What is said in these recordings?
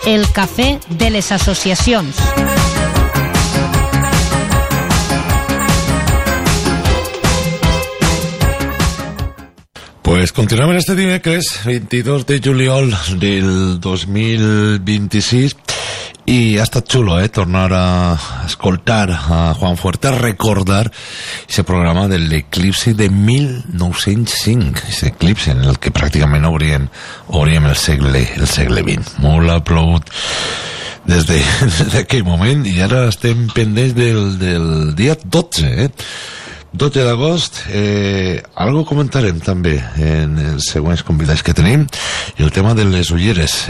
el cafè de les associacions. Pues continuem este dimecres 22 de juliol del 2026 i ha estat xulo, tornar a escoltar a Juan Fuerte, a recordar ese programa de l'eclipsi de 1905, ese eclipsi en el que pràcticament obríem el segle XX. Molt aplaudit des d'aquell moment, i ara estem pendents del dia 12, 12 d'agost. Algo comentarem també en els següents convidats que tenim, i el tema de les ulleres.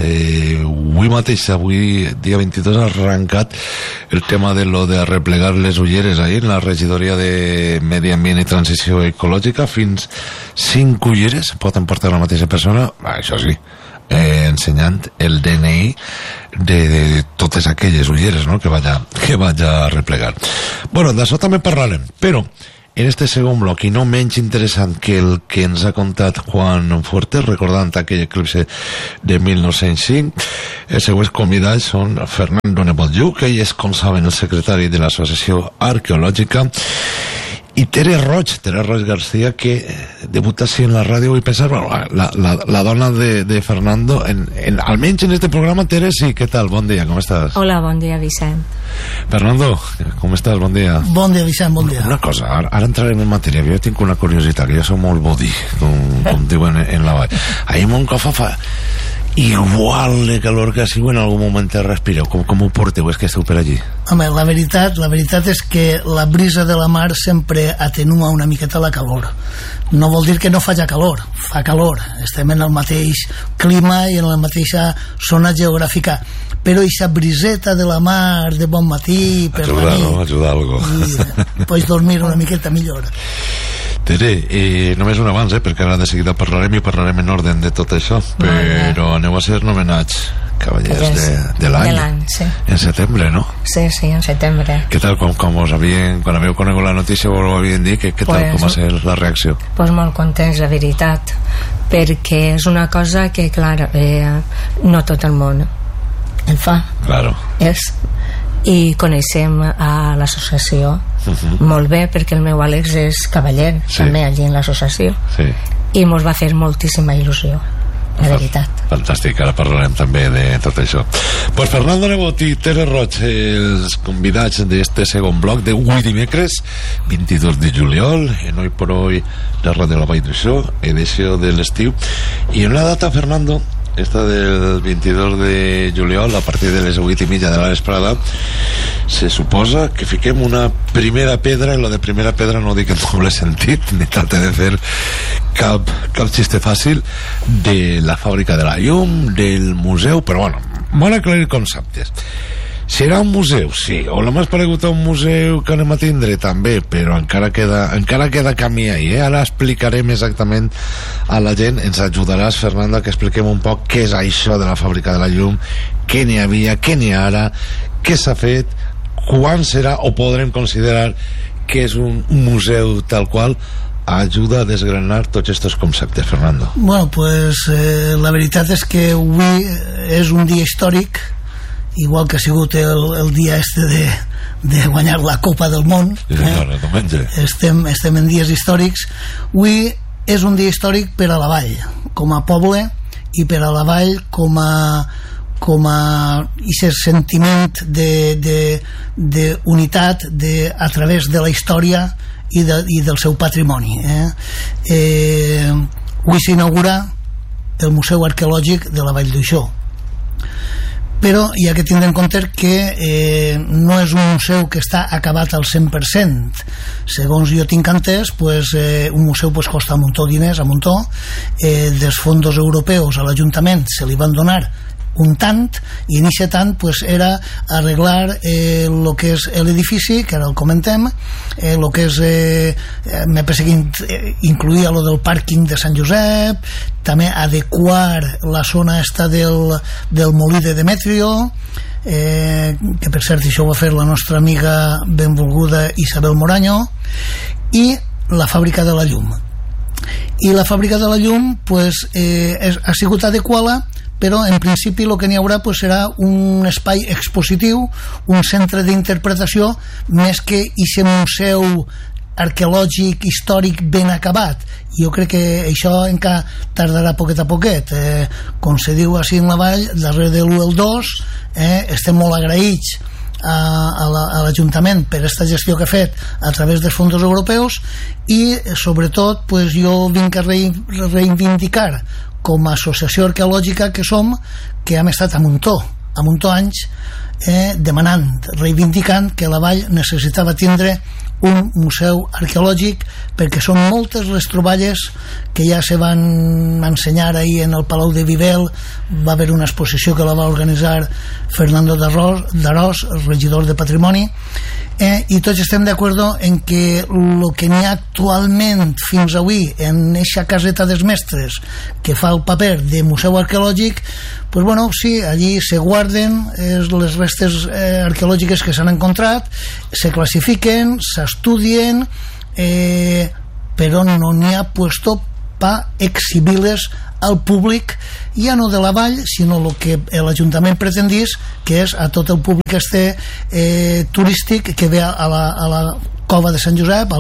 Avui dia 22 ha arrencat el tema de lo de arreplegar les ulleres ahí en la regidoria de Medi Ambient i Transició Ecològica. Fins 5 ulleres poden portar la mateixa persona, això sí, ensenyant el DNI de totes aquelles ulleres, no?, que vaya a replegar. Bueno, d'això també parlarem, però en este segon bloc, i no menys interessant que el que ens ha contat Juan Fuerte, recordant aquell eclipse de 1905, els següents convidats són Fernando Nebot-Lluch, que ell és, com saben, el secretari de l'Associació Arqueològica, i Tere Roig García, que debuta així en la ràdio. I pensar, bueno, la dona de Fernando, almenys en este programa. Tere, sí, què tal? Bon dia, com estàs? Hola, bon dia, Vicent. Fernando, com estàs? Bon dia. Bon dia, Vicent, bon dia. Una cosa, ara entrarem en matèria. Jo tinc una curiositat, que jo soc molt body, com diuen en la vall. Ahir Montcalfa fa igual de calor que si en algun moment te respireu. Com ho porteu, és que esteu per allí? Home, la veritat és que la brisa de la mar sempre atenua una miqueta la calor. No vol dir que no faci calor, fa calor, estem en el mateix clima i en la mateixa zona geogràfica, però aquesta briseta de la mar de bon matí per la nit, ajuda algo, i pots dormir una miqueta millor. Tere, només un abans, perquè ara de seguida parlarem en ordre de tot això, però aneu a ser nomenats cavallers de l'any, sí. En setembre, no? Sí, en setembre. Què tal, quan haveu conegut la notícia, vos ho havien dit, què tal, com va ser la reacció? Pues molt contents, la veritat, perquè és una cosa que, clar, no tot el món el fa. Claro. I coneixem a l'associació molt bé, perquè el meu Àlex és cavaller, també allí en l'associació, i mos va fer moltíssima il·lusió, la veritat. Fantàstic, ara parlarem també de tot això. Pues Fernando Nebot i Tere Roig, els convidats d'este segon bloc d'avui dimecres 22 de juliol, en Hoy por Hoy de Ràdio La Vall d'Uixó, edició de l'estiu, i en la data, Fernando, esta del 22 de juliol, a partir de les 8:30 de la vesprada, se suposa que fiquem una primera pedra. En lo de primera pedra no dic en doble sentit, ni tracte de fer cap xiste fàcil, de la fàbrica de la llum, del museu, però bueno, molt aclarir conceptes. Serà un museu? Sí. O l'hem paregut a un museu que anem a tindre? També, però encara queda camí ahí, Ara explicarem exactament a la gent. Ens ajudaràs, Fernanda, que expliquem un poc què és això de la fàbrica de la llum, què n'hi havia, què n'hi ha ara, què s'ha fet, quan serà, o podrem considerar que és un museu tal qual. Ajuda a desgranar tots aquests conceptes, Fernando. Bueno, pues la veritat és que avui és un dia històric, igual que ha sigut el dia de guanyar la Copa del Món. Estem en dies històrics. Avui és un dia històric per a la vall com a poble, i per a la vall com a aquest sentiment d'unitat a través de la història i del seu patrimoni. Avui s'inaugura el Museu Arqueològic de la Vall d'Uixó, però hi ha que tindre en compte que no és un museu que està acabat al 100%. Segons jo tinc entès, un museu costa un muntó diners, dels fondos europeus a l'Ajuntament se li van donar un tant, i en aquest tant era arreglar el que és l'edifici, que ara el comentem, el que és me penso que incluïa lo del pàrquing de Sant Josep, també adequar la zona esta del molí de Demetrio, que per cert això ho va fer la nostra amiga benvolguda Isabel Moraño, i la fàbrica de la llum. I la fàbrica de la llum ha sigut adequada però en principi el que n'hi haurà pues, serà un espai expositiu, un centre d'interpretació, més que aquest museu arqueològic, històric ben acabat. Jo crec que això encara tardarà poquet a poquet. Com se diu així en la vall, darrere de l'1 el 2, estem molt agraïts a l'Ajuntament per aquesta gestió que ha fet a través dels fons europeus, i sobretot pues, jo vinc a reivindicar com a associació arqueològica que som, que hem estat a Muntó anys demanant, reivindicant que la vall necessitava tindre un museu arqueològic, perquè són moltes les troballes que ja se van ensenyar ahir en el Palau de Vivel. Va haver una exposició que la va organitzar Fernando Darós, regidor de Patrimoni, i tots estem d'acord en que el que n'hi ha actualment fins avui en eixa caseta dels mestres que fa el paper de museu arqueològic, pues bueno, sí, allí se guarden les restes arqueològiques que s'han encontrat, se classifiquen, s'estudien, però no n'hi ha puesto pa exhibir-les al públic, ja no de la vall, sinó el que l'Ajuntament pretendís, que és a tot el públic turístic que ve a la cova de Sant Josep,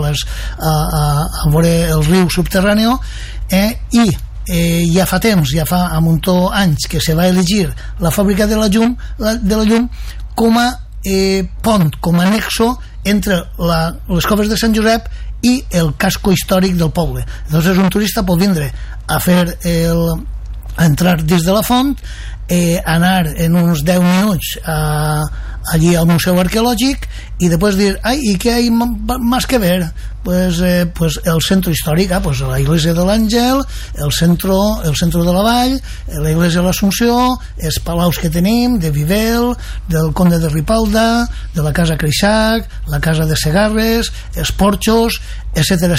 a veure el riu subterrani, i ja fa temps, ja fa a Muntó anys que se va elegir la fàbrica de la llum com a pont, com a nexo entre les coves de Sant Josep i el casco històric del poble. Entonces un turista pot vindre a fer a entrar dins de la font, anar en uns 10 minuts allí al museu arqueològic i després dir, ¿y qué hay más que ver? Pues el centro històric, pues la iglesia de l'Àngel, el centro de la vall, la iglesia de l'Assumpció, els palaus que tenim de Vivel, del conde de Ripalda, de la casa Creixac, la casa de Segarres, els porxos, etcètera.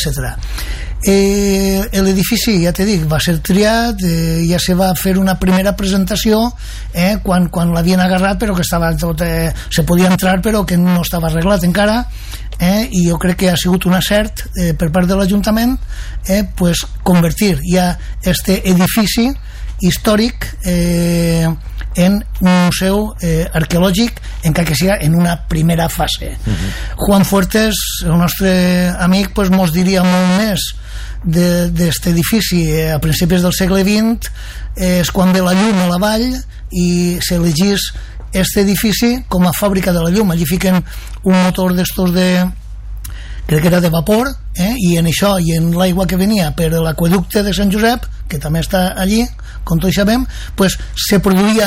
L'edifici, ja t'he dit, va ser triat, ja se va fer una primera presentació quan l'havien agarrat, però que estava tot, se podia entrar però que no estava arreglat encara, i jo crec que ha sigut un acert per part de l'Ajuntament pues convertir ja este edifici històric en un museu arqueològic, encara que sigui en una primera fase. Juan Fuertes, el nostre amic, pues mos diria molt més d'este edifici a principis del segle XX. És quan ve la llum a la vall i s'elegís este edifici com a fàbrica de la llum. Allí fiquen un motor d'estos crec que era de vapor, i en això i en l'aigua que venia per l'aqüeducte de Sant Josep, que també està allí, com tots sabem, pues se produïa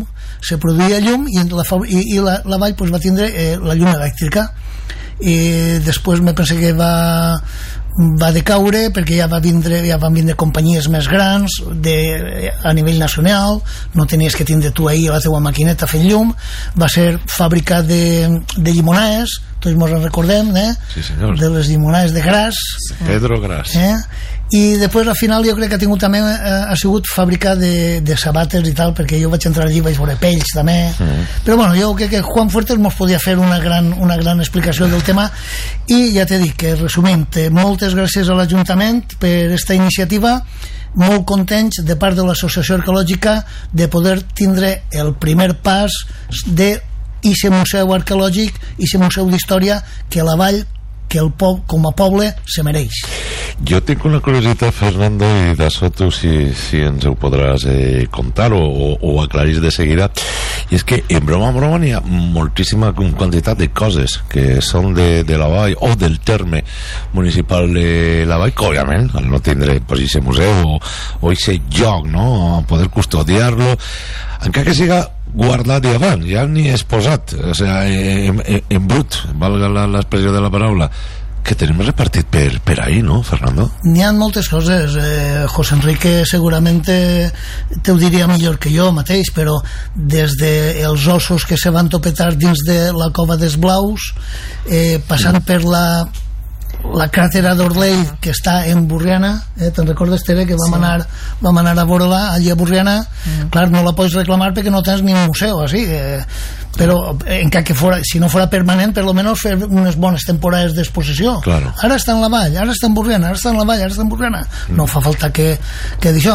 llum i la vall pues va tindre la llum elèctrica, i després me penso que va decaure perquè ja van vindre companyies més grans a nivell nacional, no tenies que tindre tu ahir la teua maquineta fent llum. Va ser fàbrica de llimonades, tots ens en recordem, sí, de les llimonades de Gras, Pedro Gras, i després al final jo crec que ha tingut també, ha sigut fàbrica de sabates i tal, perquè jo vaig entrar allí, vaig veure pells també, però bueno, jo crec que Juan Fuertes mos podia fer una gran explicació del tema. I ja t'he dit que, resumint, moltes gràcies a l'Ajuntament per aquesta iniciativa, molt contents de part de l'Associació Arqueològica de poder tindre el primer pas de aquest museu arqueològic, aquest museu d'història que la vall, que com a poble se mereix. Jo tinc una curiositat, Fernando, i d'això tu si ens ho podràs contar o aclarir de seguida, i és que en broma n'hi ha moltíssima quantitat de coses que són de la vall o del terme municipal de la vall, que òbviament al no tindre pues, aquest museu o aquest lloc, no? A poder custodiar-lo, encara que siga guardat i avant, ja ni exposat, o sigui, en brut, valga l'expressió de la paraula, que tenim repartit per ahí, no, Fernando? N'hi ha moltes coses. José Enrique segurament te ho diria millor que jo mateix, però des dels ossos que se van topetar dins de la cova dels Blaus, passant per la cràtera d'Orlell, que està en Borriana, te'n recordes, Tere, que vam anar a veure-la allà a Borriana? Clar, no la pots reclamar perquè no tens ni un museu així, però encara que si no fora permanent, per lo menos fer unes bones temporades d'exposició. Claro. Ara està en la vall, ara està en Borriana, ara està en la vall, ara està en Borriana, no fa falta que d'això.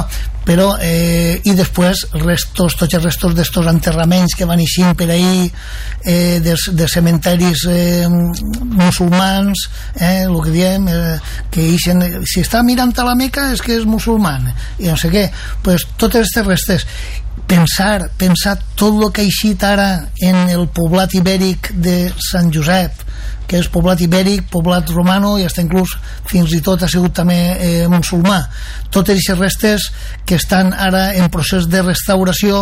però i després tots els restos d'estos enterraments que van eixint per ahí de cementeris musulmans, el que diem que ixen, si està mirant a la Meca és que és musulman i no sé què, pues totes aquestes restes. Pensar tot el que ha eixit ara en el poblat ibèric de Sant Josep, que és poblat ibèric, poblat romano i hasta inclús fins i tot ha sigut també musulmà. Totes aquestes restes que estan ara en procés de restauració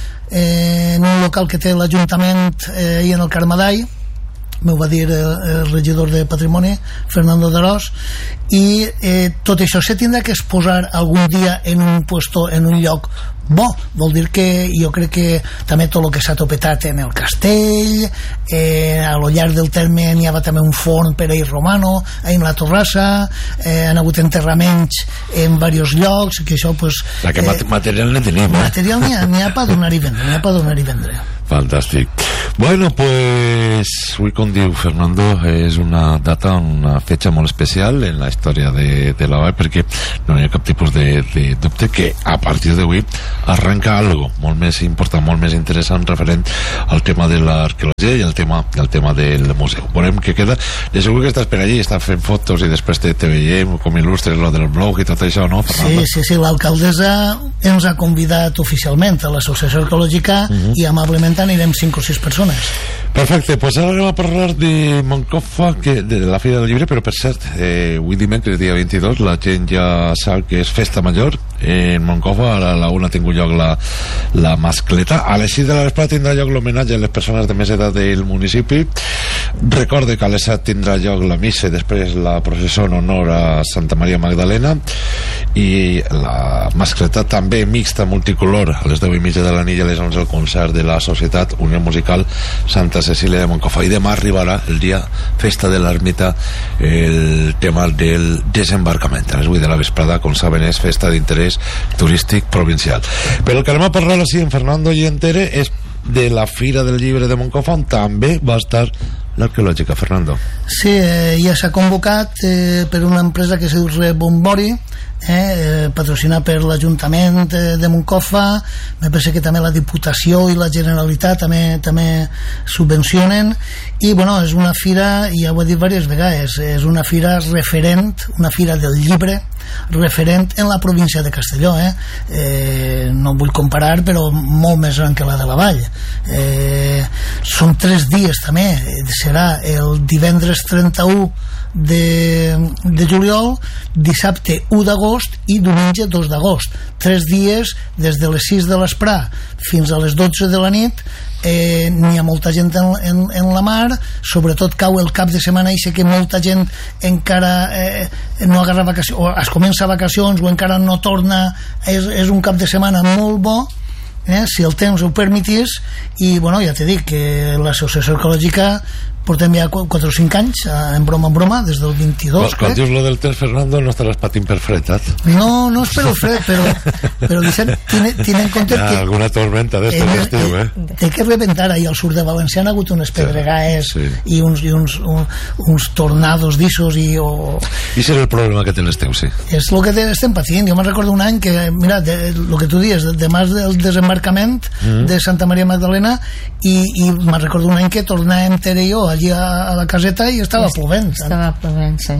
en un local que té l'Ajuntament i en el Carmadall, m'ho va dir el regidor de Patrimoni, Fernando Darós, i tot això se tindrà que exposar algun dia en un puesto, en un lloc bo. Vol dir que jo crec que també tot el que s'ha topetat en el castell, a lo llarg del terme n'hi havia també un forn per ahir romano, en la Torrassa, han hagut enterraments en diversos llocs, que això pues, que material ne tenim, material n'hi ha per donar i vendre, Fantàstic. Bueno, pues avui, com diu Fernando, és una data, una fetge molt especial en la història de la vall, perquè no hi ha cap tipus de dubte que a partir d'avui arrenca algo molt més important, molt més interessant referent al tema de l'arqueologia i al tema del museu. Veurem què queda. De segur que estàs per allí, estàs fent fotos i després te veiem com il·lustres lo del blog i tot això, no, Fernando? Sí, l'alcaldessa ens ha convidat oficialment a l'associació arqueològica i amablement anirem 5 o 6 persones. Perfecte, pues ara anem a parlar de Moncofa, de la Fira del Llibre, però per cert, avui dimecres, dia 22, la gent ja sap que és festa major en Moncofa. A la una ha tingut lloc la mascleta. A les 6 de la vesprada tindrà lloc l'homenatge a les persones de més edat del municipi. Recorde que a les 7 tindrà lloc la missa i després la processó en honor a Santa Maria Magdalena, i la mascleta també mixta, multicolor. A les 10:30 de la nit i a les 11 el concert de la Societat Unió Musical Santa Cecília de Moncofa. I demà arribarà el dia festa de l'ermita, el tema del desembarcament. A les 8 de la vesprada, com saben, és festa d'interès turístic provincial. Però el que anem a parlar així en Fernando i en Tere és de la Fira del Llibre de Moncofa, on també va estar l'arqueològica, Fernando. Sí, ja s'ha convocat per una empresa que se diu Rebombori, patrocinat per l'Ajuntament de Moncofa. Me pensa que també la Diputació i la Generalitat també subvencionen, i bueno, és una fira, ja ho he dit diverses vegades, és una fira referent, una fira del llibre referent en la província de Castelló, no vull comparar, però molt més gran que la de la Vall. Són 3 dies també, serà el divendres 31 de juliol, dissabte 1 d'agost i diumenge 2 d'agost. 3 dies, des de les 6 de l'esprà fins a les 12 de la nit. N'hi ha molta gent en la mar, sobretot cau el cap de setmana i sé que molta gent encara no agarra vacacions, o es comença vacacions o encara no torna. És un cap de setmana molt bo, si el temps ho permetís. I bueno, ja t'he dit que l'associació arqueològica portem ja 4 o 5 anys en broma, des del 22. Quan dius lo del temps, Fernando, no estaràs patint per fred, No és per el fred, però Vicent, tiene en compte que alguna tormenta d'estes d'estiu, té que rebentar. Ahir al sud de València han hagut unes pedregades i uns tornados d'issos i és el problema que té l'estiu, sí. És el que estem patint. Jo me'n recordo un any que, mira, el que tu dius, demà del desembarcament de Santa Maria Magdalena, i me'n recordo un any que tornàvem Tere i jo allí a la caseta i estava plovent. Sí.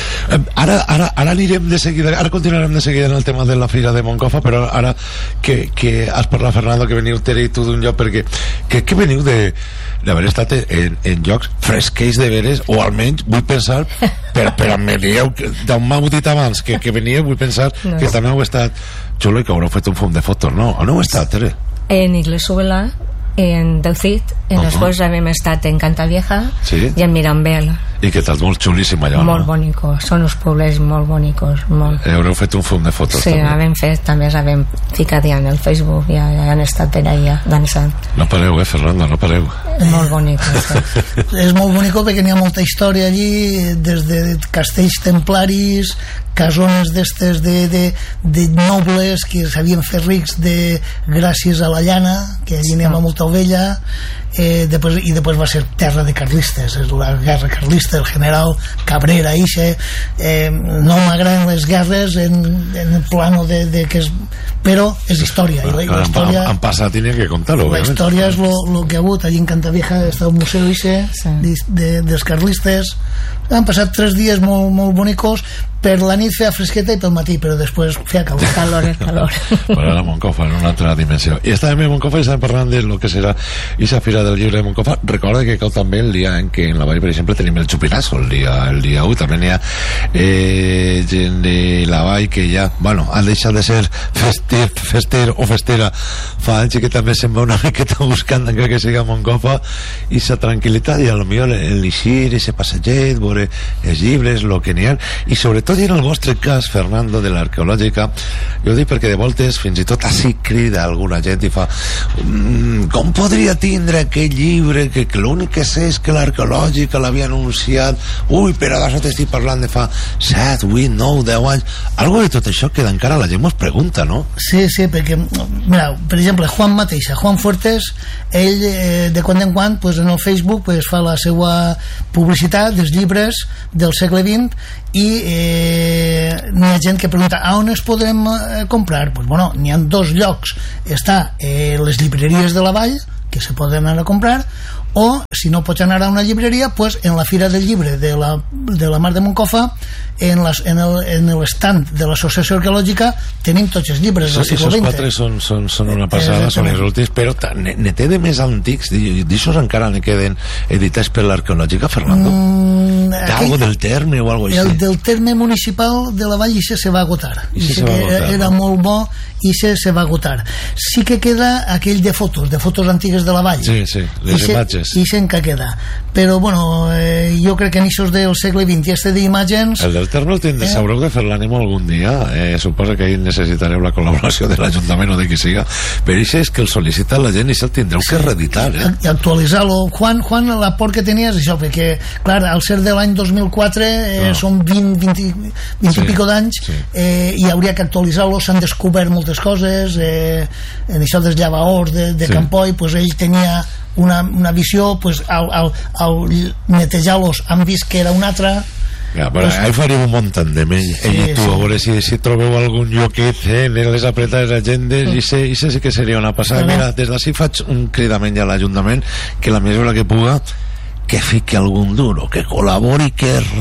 Ara anirem de seguida, ara continuarem de seguida en el tema de la Fira de Moncofa, però ara que has parlat, Fernando, que veniu Tere i tu d'un lloc, perquè que veniu d'haver estat en llocs fresqueix de veres, o almenys vull pensar, però me dieu d'on m'heu dit abans que veníeu, vull pensar que també heu estat xulo i que haureu fet un fum de fotos, no? On heu estat, Tere? En Iglesubela, en Deucit, després hem estat en Cantavieja i en Mirambel. I què tal? Molt xulíssim allò, molt bonico, són uns pobles molt bonicos, molt. Haureu fet un fum de fotos, sí, hem fet, també hem ficat ja en el Facebook, ja han estat per allà dansant. No pareu, Fernando, no pareu. Molt bonico. És molt bonico perquè n'hi ha molta història allí, des de castells templaris, casones d'estes de nobles que s'havien fet rics gràcies a la llana, que allí anem a molta ovella, i després va ser terra de carlistes, és la guerra carlista, el general Cabrera no m'agraden les guerres en el plano de que és, però és història, i la història han passat i n'hi ha que contar-ho, la història és el que ha hagut allí en Cantavieja, està el museu dels carlistes. Han passat 3 dies molt bonicos. Per la nit feia fresqueta i pel matí, però després feia calor. Per a la Moncofa, en una altra dimensió. I estàvem a Moncofa i estàvem parlant de lo que serà aquesta fira del llibre de Moncofa. Recorda que cau també el dia en què en la Vall, per exemple, tenim el xupinazo, el dia 1. També n'hi ha gent de la Vall que ja, ha deixat de ser fester o festera fa anys i que també se'n va una miqueta buscant encara que siga a Moncofa i sa tranquil·litat i potser l'eixir i ser passeget, veure els llibres, el que n'hi ha, i sobretot i en el vostre cas, Fernando, de l'arqueològica, jo ho dic perquè de voltes fins i tot així crida alguna gent i fa com podria tindre aquell llibre que l'únic que sé és que l'arqueològica l'havia anunciat, però d'això t'estic parlant de fa 7, 8, 9, 10 anys, algo de tot això que encara la gent mos pregunta, no? Sí, perquè, mira, per exemple, Juan Fuertes, ell de quan en quan en el Facebook fa la seva publicitat dels llibres del segle XX i n'hi ha gent que pregunta on es podem comprar. N'hi ha 2 llocs, està les llibreries de la Vall que se poden anar a comprar, o si no pots anar a una llibreria, en la Fira del Llibre de la Mar de Moncofa, en l'estand de l'Associació Arqueològica tenim tots els llibres del segle XX. Aquests 4 són una passada, són els últims, però ne té de més antics, d'aixòs encara ne queden editats per l'Arqueològica, Fernando? Algo del terme o algo així? El del terme municipal de la Vall se va agotar, era molt bo i se va agotar. Sí que queda aquell de fotos antigues de la Vall, les imatges, i se'n que queda, però jo crec que en això del segle XX i este d'imatges, el del terme el tindreu, sabreu de fer l'ànim algun dia, suposa que ahir necessitareu la col·laboració de l'Ajuntament o de qui siga, però això és que el sol·licita la gent i se'l tindreu que reeditar, i actualitzar-lo. Juan, la por que tenies això, perquè clar, al ser de l'any 2004 són 20 i pico d'anys, i hauria que actualitzar-lo. S'han descobert moltes coses, en això dels llavaors de Campoy, ell tenia una visió, al netejar-los han vist que era una altra. Però ahí faríem un munt tandem, ell i tu, a veure si trobeu algun lloquet en les apretades agendes, i això sí que seria una passada. Mira, des d'ací faig un cridament ja a l'Ajuntament que la mesura que puga que fiqui algun duro, que col·labori,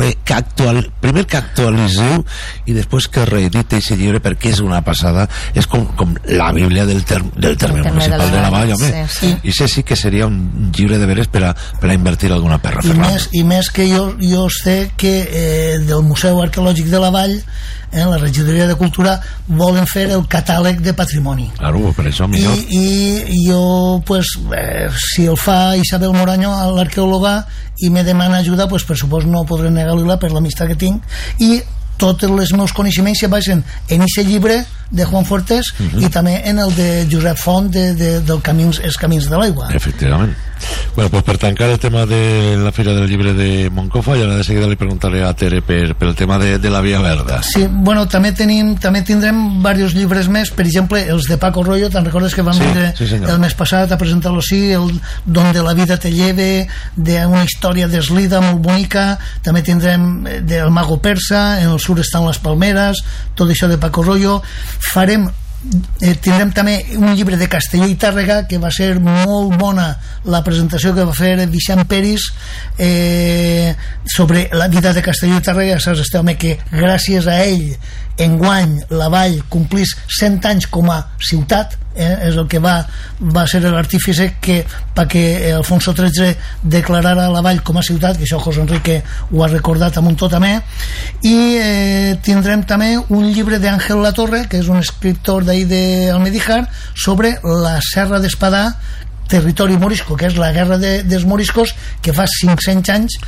primer que actualitzeu i després que reedite aquest llibre, perquè és una passada, és com la Bíblia del terme municipal de la Vall, i sí que seria un llibre de veres per a invertir alguna perra, Fernando. I més que jo sé que del Museu Arqueològic de la Vall, la Regidoria de Cultura, volen fer el catàleg de patrimoni. Claro, per això millor. I jo, si el fa Isabel Moraño, l'arqueòloga, i me demana ajuda, per supost no podré negar-li-la per l'amistat que tinc, i tots els meus coneixements se basen en aquest llibre de Juan Fuertes i també en el de Josep Font dels Camins de l'Aigua. Efectivament. Bueno, pues per tancar el tema de la Fira del Llibre de Moncofa, i ara de seguida li preguntaré a Tere per el tema de la Via Verda. Sí, bueno, també tindrem diversos llibres més, per exemple, els de Paco Rollo, te'n recordes que van vindre el mes passat a presentar-lo així, el Donde la vida te lleve, d'una història d'Eslida molt bonica. També tindrem del Mago Persa, en el sur estan les palmeres, tot això de Paco Rollo. Tindrem també un llibre de Castelló i Tàrrega, que va ser molt bona la presentació que va fer Vicent Peris sobre la vida de Castelló i Tàrrega. Saps, este home que gràcies a ell enguany la Vall complís 100 anys com a ciutat, és el que va ser l'artífice perquè Alfonso XIII declarara la Vall com a ciutat, que això José Enrique ho ha recordat a Montó també. I tindrem també un llibre d'Àngel Latorre, que és un escriptor d'ahir d'Almedíjar, sobre la Serra d'Espadà, territori morisco, que és la guerra dels moriscos, que fa 500 anys,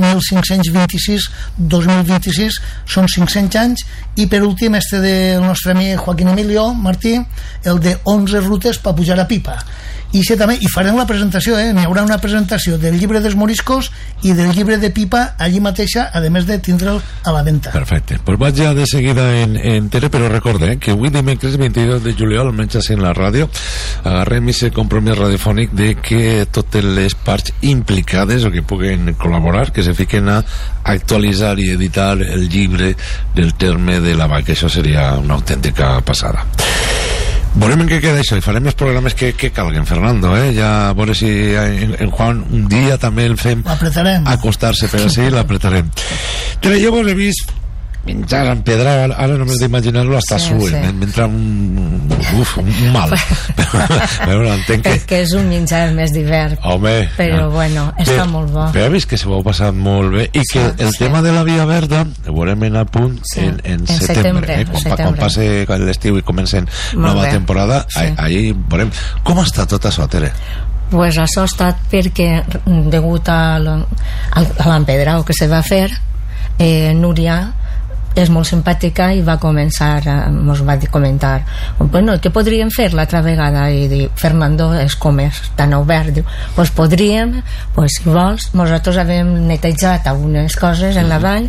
1526-2026, són 500 anys. I per últim este del nostre amic Joaquín Emilio Martí, el de 11 rutes per pujar a Pipa. i farem la presentació, n'hi haurà una presentació del llibre dels moriscos i del llibre de Pipa allí mateixa, a més de tindre'l a la venda. Perfecte, pues vaig ja de seguida en Tere, però recorde que avui dimecres 22 de juliol, almenys així en la ràdio, agarrem aquest compromís radiofònic de que totes les parts implicades o que puguen col·laborar, que se fiquen a actualitzar i editar el llibre del terme de la vaca. Això seria una autèntica passada. Veurem en què queda això i farem els programes que calguen, Fernando, ja a veure si en Juan un dia també el fem acostar-se per així, l'apretarem. Tere, jo vos he vist menjar empedrar, ara només d'imaginar-lo hasta sube, m'entra un mal però entenc que és un menjar més divert, però bueno, està molt bo, però he vist que se ho ha passat molt bé i que el tema de la Via Verda ho veurem en a punt en setembre, quan passe l'estiu i comencen nova temporada, ahí veurem com està tot això, Tere. Pues això ha estat perquè degut a l'empedrao que se va fer, Núria és molt simpàtica i va començar, ens va comentar, bueno, què podríem fer l'altra vegada? I diu, Fernando és com és tan obert, diu, pues podríem, pues si vols, nosaltres havíem netejat algunes coses en la vall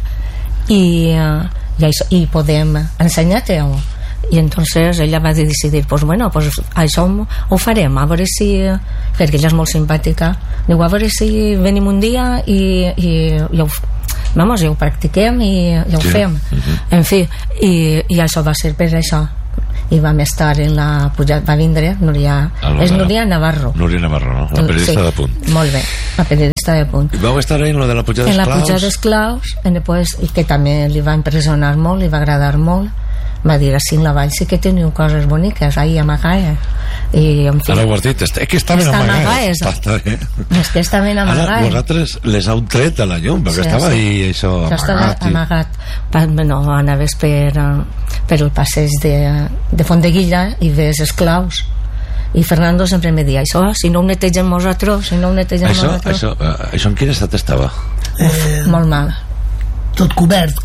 i podem ensenyar-te-ho. I entonces ella va decidir, pues bueno, pues això ho farem, a veure si, perquè ella és molt simpàtica, diu, a veure si venim un dia i ho practiquem i ho fem. En fi, i això va ser per això. I vam estar en la pujada, va vindre és Núria Navarro. Núria Navarro, no? La periodista de Punt. Molt bé, la periodista de Punt. I vau estar en lo de la pujada d'esclaus? En la pujada d'esclaus, i que també li va impressionar molt, li va agradar molt. Va dir, així en la vall sí que teniu coses boniques, ahí amagades. Ara ho has dit, és que estaven amagades. És que estaven amagades. Ara vosaltres les heu tret a la llum, perquè estava ahí això amagat. No, anaves per el passeig de Fondeguilla i ves esclaus. I Fernando sempre me deia, això, si no ho netegem nosaltres, Això en quin estat estava? Molt mal. Tot cobert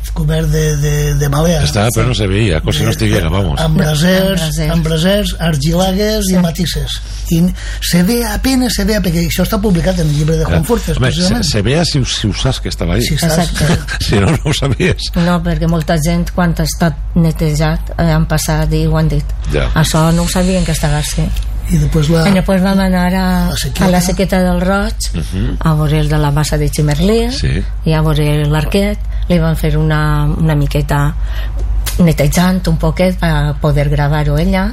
de malea. Estava, però no se veia, com si no estiguera, vamos. Amb brasers, argilagues i matisses. I se ve apenas, perquè això està publicat en el llibre de Juan Fuertes, precisament. Se veia si ho saps que estava ahí. Si no ho sabies. No, perquè molta gent, quan ha estat netejat, han passat i ho han dit. Això no ho sabien que estava així. I després vam anar a la Sequeta del Roig, a veure el de la bassa de Ximerlí, i a veure l'Arquet. Li van fer una miqueta netejant un poquet per poder gravar-ho ella,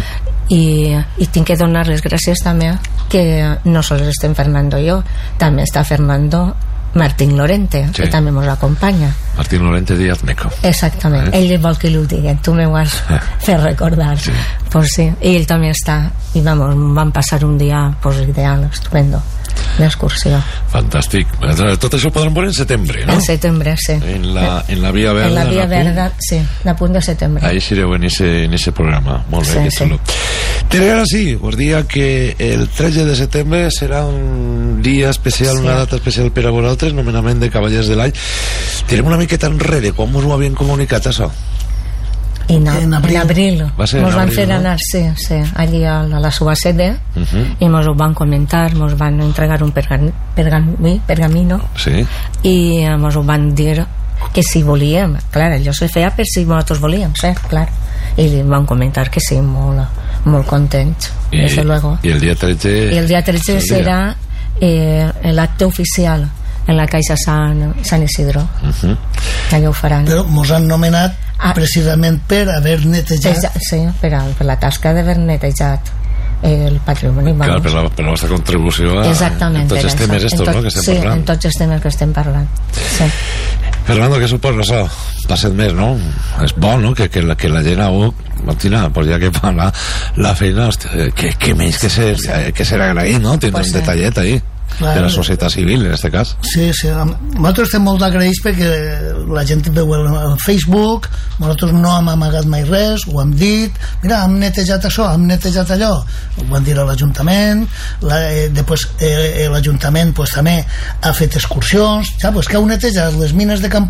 i tinc que donar les gràcies també que no sols estem Fernando i jo, també està Fernando Martín Lorente, que també ens acompanya. Martín Lorente Díaz Meco. Exactament, ell vol que ho digui, tu m'ho has fet recordar. Pues sí, i ell també està, i vam passar un dia ideal, estupendo, d'excursió. Fantàstic. Tot això ho podran veure en setembre, no? En setembre, sí. En la Via Verda. En la Via Verda, sí, de punt de setembre. Ahí sereu en ese programa. Molt bé, que xulo. Tere, ara sí, us dia que el 13 de setembre serà un dia especial, una data especial per a vosaltres, nomenament de Cavallers de l'Any. Tirem una miqueta enrere, com us ho havien comunicat això? En abril ens van fer anar allí a la seva sede i ens ho van comentar, ens van entregar un pergamino i ens ho van dir que si volíem, clar, allò se feia per si nosaltres volíem, clar, i li van comentar que sí, molt contents, desde luego. I el dia 13? I el dia 13 serà l'acte oficial en la Caixa Sant Isidro. Allò ho faran. Però mos han nomenat precisament per haver netejat. Sí, per la tasca d'haver netejat el patrimoni. Clar, per la vostra contribució en tots els temes estos, no?, que estem parlant. Sí, en tots els temes que estem parlant. Sí. Fernando, què suposa això? Passat més, no? És bo, no?, que la gent pues ja que fa la feina, que menys que ser agraït, no?, tindre un detallet ahí de la societat civil, en aquest cas. Sí, nosaltres estem molt agraïts perquè la gent veu en Facebook, nosaltres no hem amagat mai res, ho hem dit, mira, hem netejat això, hem netejat allò, ho van dir a l'Ajuntament, després l'Ajuntament també ha fet excursions, que heu netejat les mines de Campoy,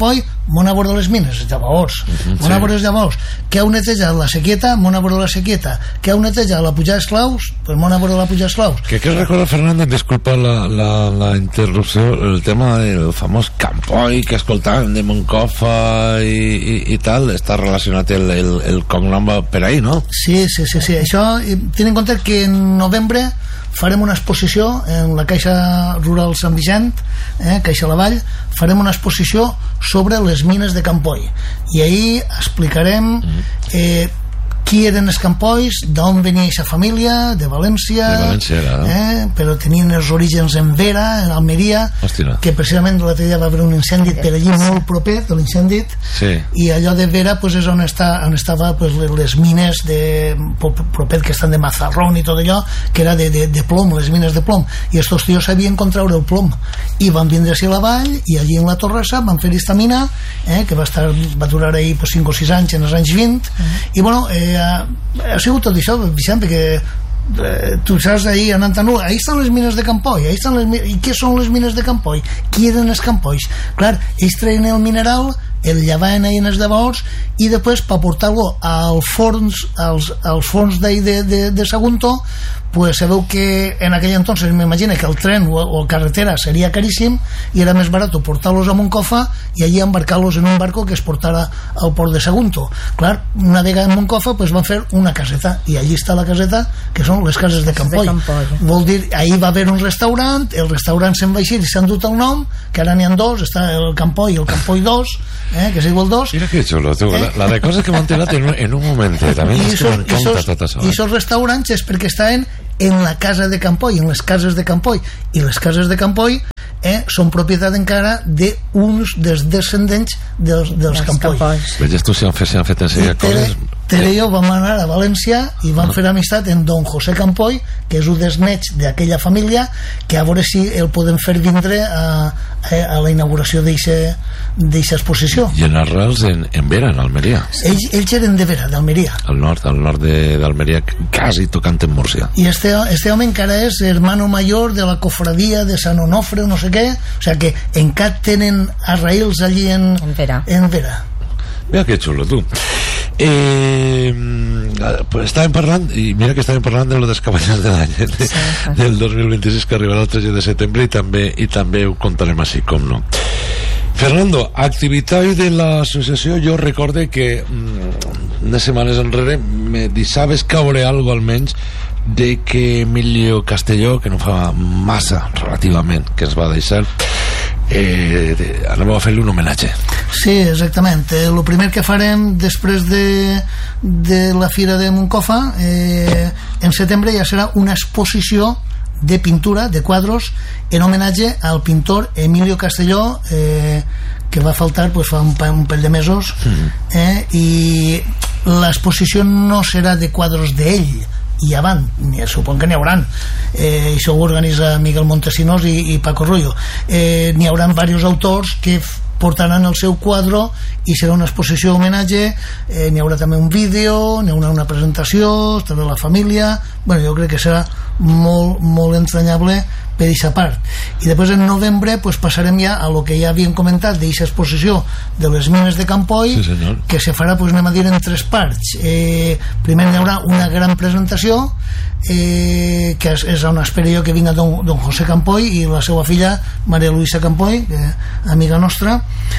m'on a veure les mines, llavors m'on a veure els llavors, que heu netejat la sequeta, m'on a veure la sequeta, que heu netejat la pujada d'esclaus, pues m'on a veure la pujada d'esclaus. Que recorda, Fernando, disculpa la interrupció, el tema del famós Campoy que escoltàvem de Moncofa i tal, està relacionat el cognom per ahí, no? Sí, això, tenint en compte que en novembre farem una exposició en la Caixa Rural Sant Vicent, Caixa La Vall, farem una exposició sobre les mines de Campoy, i ahir explicarem qui eren els Campois, d'on venia aquesta família, de València, però tenien els orígens en Vera, en Almeria. Hòstia. Que precisament l'altre dia va haver un incendi per allí molt proper de l'incendi, i allò de Vera pues, és on estava pues, les mines proper que estan de Mazarrón i tot allò, que era de plom, les mines de plom, i estos tios sabien contraure el plom, i van vindre-s'hi a la vall, i allí en la Torrassa van fer esta mina, que va durar ahir pues, 5 o 6 anys, en els anys 20, i bueno, ha sigut tot això, Vicent, perquè tu saps ahir anant a ahí estan les mines de Campoy, i què són les mines de Campoy? Qui eren els Campois? Clar, ells treien el mineral, el llevaven ahí en els llavors, i després per portar-lo als forns d'ahí de Sagunto, pues sabeu que en aquell entonces m'imagino que el tren o carretera seria caríssim i era més barat portar-los a Moncofa i allí embarcar-los en un barco que es portara al port de Sagunto. Clar, una vegada en Moncofa pues van fer una caseta, i allí està la caseta, que són les cases de Campoy. Vol dir, ahir va haver un restaurant, el restaurant se'n va eixir i s'han dut el nom, que ara n'hi ha dos, està el Campoy i el Campoy 2, que és igual 2. Mira que xulo, tu, la de coses que m'han tirat en un moment, també és que m'encanta tot això. I aquests restaurants és perquè estaven en la casa de Campoy, en les cases de Campoy, i les cases de Campoy són propietat encara d'uns dels descendents dels Campoy. Veges tu si han fet en sèrie coses. Tere i jo vam anar a València i vam fer amistat en don José Campoy, que és un dels nets d'aquella família, que a veure si el podem fer vindre a la inauguració d'eixa exposició. I en arrels en Vera, en Almeria. Ells eren de Vera, d'Almeria. Al nord d'Almeria, quasi tocant en Múrcia. I este home encara és hermano mayor de la cofradía de San Onofre, no sé què, o sea que encara tenen arraïls allí en Vera. Mira que xulo, tu. Pues estàvem parlant, i mira que estàvem parlant de lo dels Cavallers de l'any del 2026, que arribarà el 3 de setembre, i també ho contarem així, com no. Fernando, activitat de l'associació, jo recorde que unes setmanes enrere me deixaves caure algo almenys de que Emilio Castelló, que no fa massa relativament que es va deixar, anem a fer-li un homenatge. Sí, exactament. El primer que farem després de la Fira de Moncofa en setembre ja serà una exposició de pintura, de quadros, en homenatge al pintor Emilio Castelló, que va faltar pues, fa un parell de mesos, i l'exposició no serà de quadros d'ell i avant, supon que n'hi hauran, això ho organitza Miguel Montesinos i Paco Rullo, n'hi hauran diversos autors que portaran el seu quadre i serà una exposició d'homenatge, n'hi haurà també un vídeo, n'hi haurà una presentació, estarà la família, bueno, jo crec que serà molt, molt entranyable per aquesta part. I després en novembre pues, passarem ja a lo que ja havíem comentat d'aquesta exposició de les mines de Campoy, sí, que se farà, pues, anem a dir, en 3 parts. Primer hi haurà una gran presentació, que és on espero jo que vinga don José Campoy i la seva filla Maria Luisa Campoy, amiga nostra.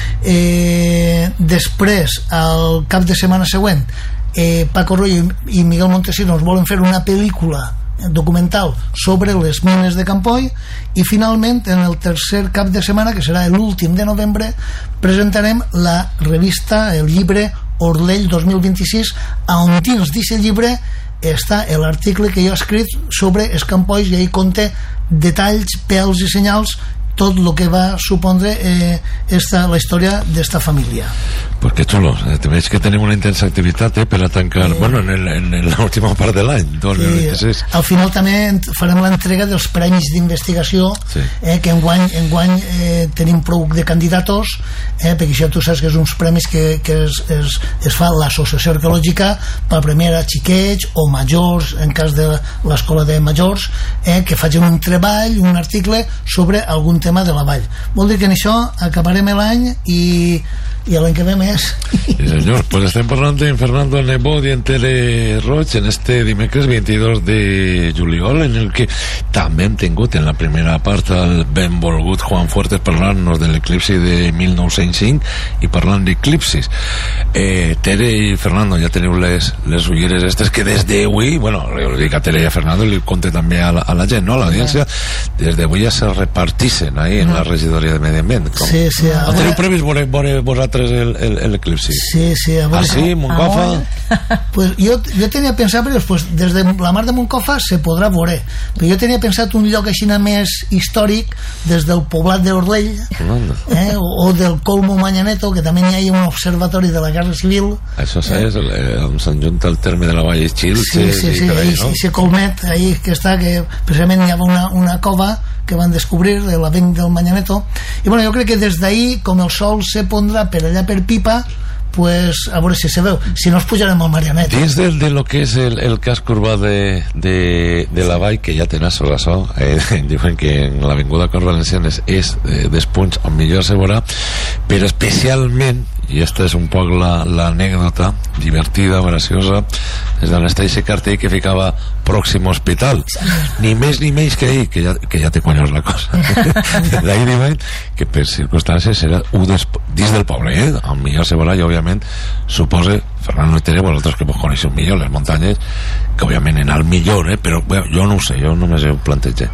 Després, al cap de setmana següent, Paco Rollo i Miguel Montesinos volen fer una pel·lícula documental sobre les mines de Campoy, i finalment en el tercer cap de setmana, que serà l'últim de novembre, presentarem la revista, el llibre Orlell 2026, on dins d'aquest llibre està l'article que jo he escrit sobre els Campois, i ahí conté detalls, pèls i senyals, tot el que va supondre la història d'esta família. Pues qué chulo, veig que tenim una intensa activitat per a tancar, bueno, en l'última part de l'any 2026. Al final també farem l'entrega dels premis d'investigació, que enguany tenim prou de candidatos, perquè això tu saps que és uns premis que es fa l'Associació Arqueològica per premiar a xiquets o majors, en cas de l'escola de majors, que facin un treball, un article sobre algun tema de la vall. Vol dir que en això acabarem l'any i l'any que ve més. Sí, senyor. Pues estem parlant amb Fernando Nebot i en Tere Roig en este dimecres 22 de juliol, en el que també hem tingut en la primera part el benvolgut Juan Fuertes parlant-nos de l'eclipsi de 1905 i parlant d'eclipsis. Tere i Fernando, ja teniu les ulleres estes que des d'avui, bueno, li dic a Tere i a Fernando i li conte també a la gent, no? A l'audiència, des d'avui ja se repartixen ahí en la regidoria de Medi Ambient. Sí. Teniu previst vosaltres l'eclipsi? Sí. ¿Ah, sí? ¿Moncofa? Pues yo tenía pensado, pero pues desde la mar de Moncofa se podrà veure, però jo tenia pensat un lloc així més històric, des del poblat d'Ordell, o del Colmo Manyaneto, que també hi ha un observatori de la Guerra Civil. Això és on s'enjunta el terme de la Vall Xil. Sí, ese colmet ahí que està, que precisament hi havia una cova que van descobrir de l'avenc del Manyaneto, i bueno, jo crec que des d'ahí, com el sol se pondrà per allà per Pipa, pues a veure si se veu, si no es pujarem al Marianet. Dins de lo que és el casc urbà de la vall, que ja tenen sobre això, diuen que en l'avinguda Cors Valencianes és d'espunys on millor se veurà, però especialment, i esta és un poc l'anècdota divertida, graciosa, és de l'Estaixi cartell que ficava pròxim hospital, ni més ni menys que ahir, que ja té quanyos la cosa. D'ahir diuen que per circumstàncies serà dins del poble, al millor se veurà, i òbviament suposa, Fernando i Tere, vosaltres que vos coneixeu millor les muntanyes, que òbviament en el millor, però jo no ho sé, jo només ho plantejo.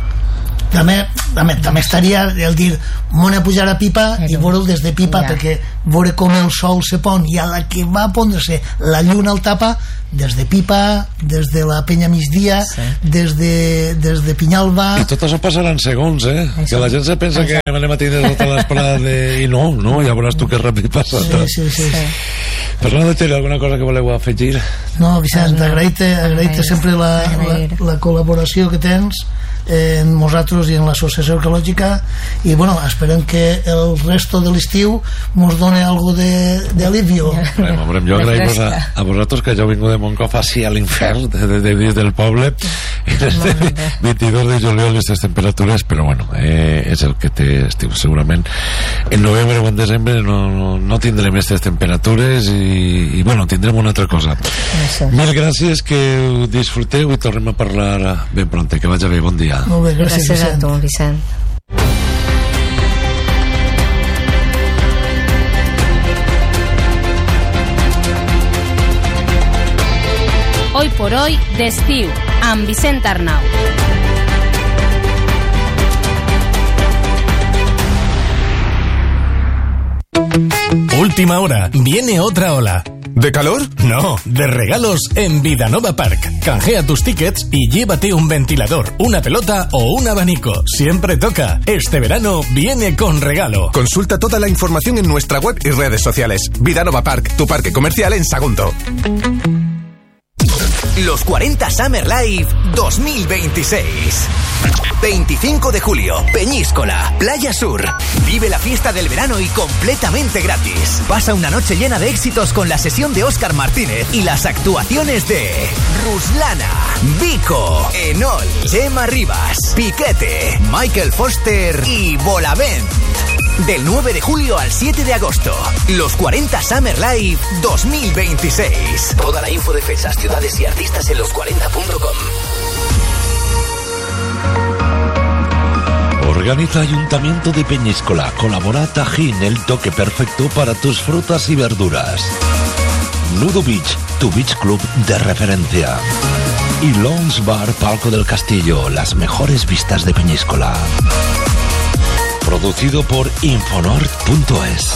També estaria el dir m'ho a pujar a Pipa i veure-ho des de Pipa, perquè veure com el sol se pon i a la que va pondre-se la lluna al tapa, des de Pipa, des de la Penya Migdia, des de Pinyalba, i tot això passarà en segons, que la gent se pensa que anem a tindre tota l'esperada i no, ja veuràs tu que ràpid passa. Sí. Fernando, Tere, alguna cosa que voleu afegir? No, Vicent, agraït-te sempre la col·laboració que tens en nosaltres i en l'Associació Arqueològica, i bueno, esperem que el resto de l'estiu mos doni algo d'alivio. Hombre, jo agraïm a vosaltres que ja heu vingut de Moncofa així a l'infern de dins del poble en este 22 de juliol aquestes temperatures, però bueno, és el que té estiu. Segurament en novembre o en desembre no tindrem aquestes temperatures i bueno, tindrem una altra cosa. Mil gràcies, que ho disfruteu i tornem a parlar ben pronte. Que vagi bé, bon dia. Molt bé, gràcies a tu, Vicent. Hoy por hoy d'estiu amb Vicent Arnau. Última hora, viene otra ola. ¿De calor? No, de regalos en Vidanova Park. Canjea tus tickets y llévate un ventilador, una pelota o un abanico. Siempre toca. Este verano viene con regalo. Consulta toda la información en nuestra web y redes sociales. Vidanova Park, tu parque comercial en Sagunto. Los 40 Summer Live 2026. 25 de julio, Peñíscola, Playa Sur. Vive la fiesta del verano y completamente gratis. Pasa una noche llena de éxitos con la sesión de Óscar Martínez y las actuaciones de Ruslana, Vico, Enol, Gemma Rivas, Piquete, Michael Foster y Bolavent. Del 9 de julio al 7 de agosto. Los 40 Summer Live 2026. Toda la info de fechas, ciudades y artistas en los40.com. Organiza Ayuntamiento de Peñíscola. Colabora Tajín, el toque perfecto para tus frutas y verduras. Nudo Beach, tu beach club de referencia. Y Lounge Bar Palco del Castillo, las mejores vistas de Peñíscola. Producido por Infonord.es.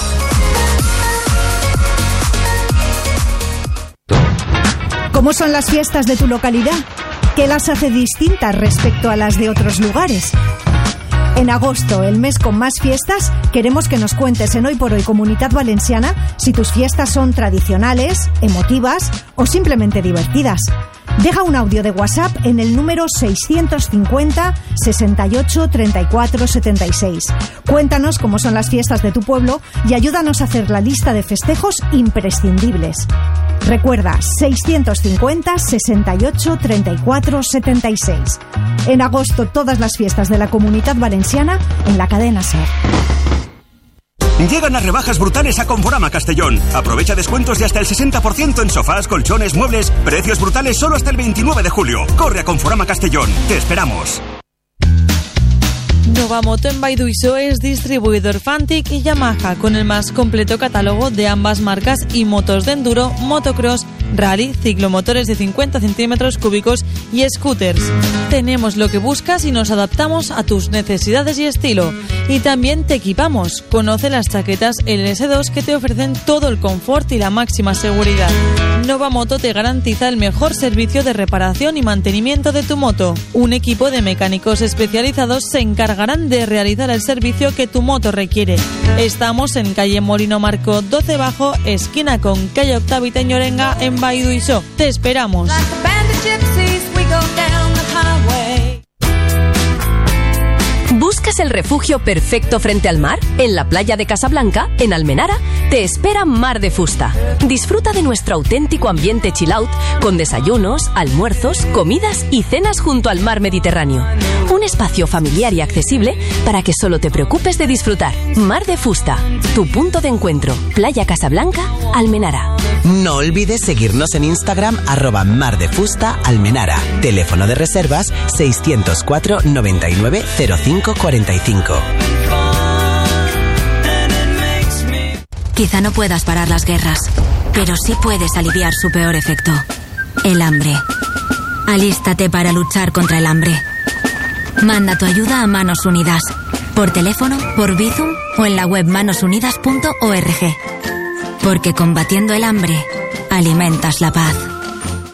¿Cómo son las fiestas de tu localidad? ¿Qué las hace distintas respecto a las de otros lugares? En agosto, el mes con más fiestas, queremos que nos cuentes en Hoy por Hoy Comunitat Valenciana si tus fiestas son tradicionales, emotivas o simplemente divertidas. Deja un audio de WhatsApp en el número 650 68 34 76. Cuéntanos cómo son las fiestas de tu pueblo y ayúdanos a hacer la lista de festejos imprescindibles. Recuerda, 650 68 34 76. En agosto, todas las fiestas de la Comunitat Valenciana en la cadena SER. Llegan las rebajas brutales a Conforama Castellón. Aprovecha descuentos de hasta el 60% en sofás, colchones, muebles. Precios brutales solo hasta el 29 de julio. Corre a Conforama Castellón. Te esperamos. Novamoto en Baiduiso es distribuidor Fantic y Yamaha con el más completo catálogo de ambas marcas y motos de enduro, motocross, rally, ciclomotores de 50 centímetros cúbicos y scooters. Tenemos lo que buscas y nos adaptamos a tus necesidades y estilo. Y también te equipamos. Conoce las chaquetas LS2 que te ofrecen todo el confort y la máxima seguridad. Novamoto te garantiza el mejor servicio de reparación y mantenimiento de tu moto. Un equipo de mecánicos especializados se encargarán de realizar el servicio que tu moto requiere. Estamos en calle Morino Marco 12 Bajo, esquina con calle Octavita Ñorenga en Baiduiso. Te esperamos. ¿Buscas el refugio perfecto frente al mar? En la playa de Casablanca, en Almenara, te espera Mar de Fusta. Disfruta de nuestro auténtico ambiente chill out, con desayunos, almuerzos, comidas y cenas junto al mar Mediterráneo. Un espacio familiar y accesible para que solo te preocupes de disfrutar. Mar de Fusta, tu punto de encuentro. Playa Casablanca, Almenara. No olvides seguirnos en Instagram @mardefusta_almenara. Teléfono de reservas 604 99 05 45. Quizá no puedas parar las guerras, pero sí puedes aliviar su peor efecto: el hambre. Alístate para luchar contra el hambre. Manda tu ayuda a Manos Unidas, por teléfono, por Bizum o en la web manosunidas.org. Porque combatiendo el hambre, alimentas la paz.